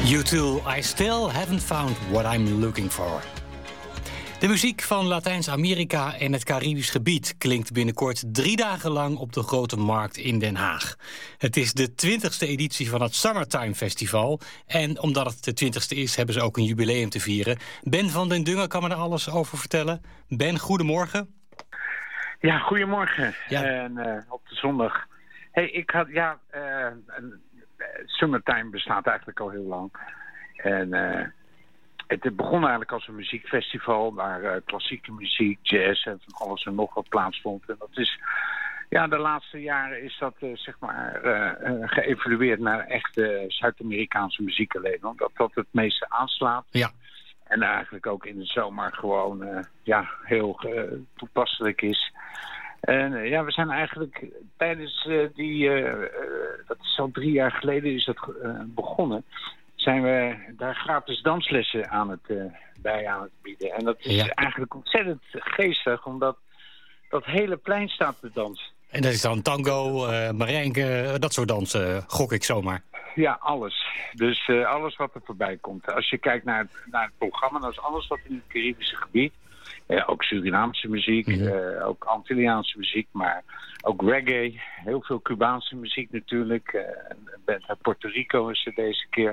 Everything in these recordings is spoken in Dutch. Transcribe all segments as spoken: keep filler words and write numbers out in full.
U two, I still haven't found what I'm looking for. De muziek van Latijns-Amerika en het Caribisch gebied klinkt binnenkort drie dagen lang op de Grote Markt in Den Haag. Het is de twintigste editie van het Summertime Festival. En omdat het de twintigste is, hebben ze ook een jubileum te vieren. Ben van den Dungen kan me er alles over vertellen. Ben, goedemorgen. Ja, goedemorgen. Ja. En uh, op de zondag. Hey, ik had, ja, uh, Summertime bestaat eigenlijk al heel lang. En uh, het begon eigenlijk als een muziekfestival waar uh, klassieke muziek, jazz en van alles en nog wat plaatsvond. En dat is, ja, de laatste jaren is dat uh, zeg maar uh, uh, geëvolueerd naar echte Zuid-Amerikaanse muziek alleen. Omdat dat het meeste aanslaat. Ja. En eigenlijk ook in de zomer gewoon uh, ja, heel uh, toepasselijk is. En uh, ja, we zijn eigenlijk tijdens uh, die, uh, uh, dat is al drie jaar geleden is dat uh, begonnen, zijn we daar gratis danslessen aan het, uh, bij aan het bieden. En dat is Ja. eigenlijk ontzettend geestig, omdat dat hele plein staat te dansen. En dat is dan tango, uh, merengue, dat soort dansen, gok ik zomaar. Ja, alles. Dus uh, alles wat er voorbij komt. Als je kijkt naar het, naar het programma, dat is alles wat in het Caribische gebied. Uh, ook Surinaamse muziek, Mm-hmm. uh, ook Antilliaanse muziek, maar ook reggae. Heel veel Cubaanse muziek natuurlijk. Uh, een band uit Puerto Rico is er deze keer.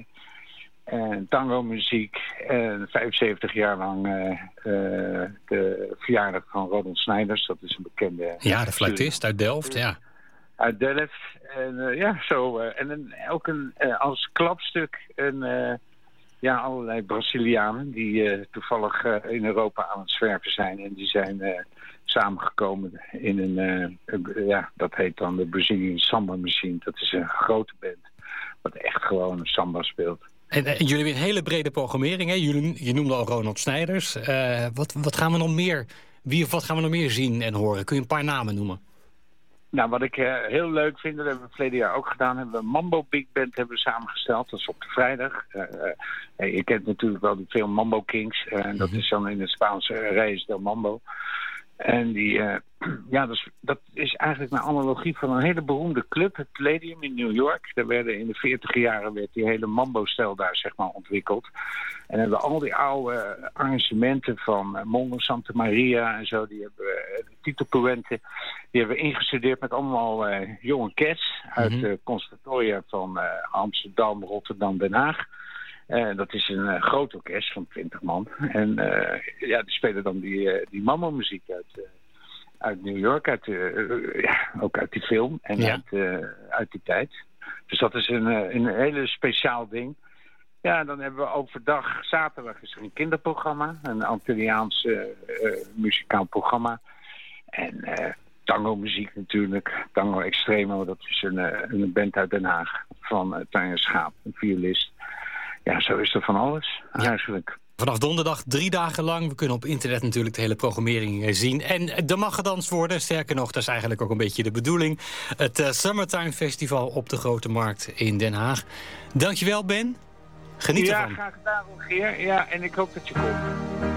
En tango muziek. En vijfenzeventig jaar lang uh, uh, de verjaardag van Ronald Snijders. Dat is een bekende... Ja, de fluitist uit Delft, ja. Uit Delft. En uh, ja, zo. Uh, en een, ook een, uh, als klapstuk een, uh, ja, allerlei Brazilianen die uh, toevallig uh, in Europa aan het zwerven zijn. En die zijn uh, samengekomen in een, uh, uh, ja, dat heet dan de Brazilian Samba Machine. Dat is een grote band, wat echt gewoon een samba speelt. En, en jullie hebben een hele brede programmering, hè? Jullie, je noemde al Ronald Snijders. Uh, wat, wat gaan we nog meer, wie of wat gaan we nog meer zien en horen? Kun je een paar namen noemen? Nou, wat ik uh, heel leuk vind, dat hebben we verleden jaar ook gedaan, hebben we een Mambo Big Band hebben we samengesteld. Dat is op de vrijdag. Uh, uh, je kent natuurlijk wel de film Mambo Kings. Uh, en dat is dan in het Spaanse uh, Reyes del Mambo. En die, uh, ja, dat is, dat is eigenlijk een analogie van een hele beroemde club, het Palladium in New York. Daar werden in de veertiger jaren werd die hele mambo-stijl daar zeg maar ontwikkeld. En hebben we al die oude arrangementen van uh, Mongo Santa Maria en zo, die hebben we, uh, Tito Puente, die hebben we ingestudeerd met allemaal uh, jonge cats uit de mm-hmm. uh, conservatoria van uh, Amsterdam, Rotterdam, Den Haag. Uh, dat is een uh, groot orkest van twintig man. En uh, ja, die spelen dan die, uh, die mambo-muziek uit, uh, uit New York, uit, uh, ja, ook uit die film en ja. uit, uh, uit die tijd. Dus dat is een, uh, een hele speciaal ding. Ja, dan hebben we overdag, zaterdag is er een kinderprogramma, een Antilliaans uh, uh, muzikaal programma. En uh, tango-muziek natuurlijk, Tango Extremo, dat is een, uh, een band uit Den Haag van uh, Tanja Schaap, een violist. Ja, zo is er van alles, ja. eigenlijk. Vanaf donderdag drie dagen lang. We kunnen op internet natuurlijk de hele programmering zien. En er mag gedanst worden. Sterker nog, dat is eigenlijk ook een beetje de bedoeling. Het uh, Summertime Festival op de Grote Markt in Den Haag. Dankjewel, Ben. Geniet ja, ervan. Ja, graag gedaan, Rogier. Ja, en ik hoop dat je komt.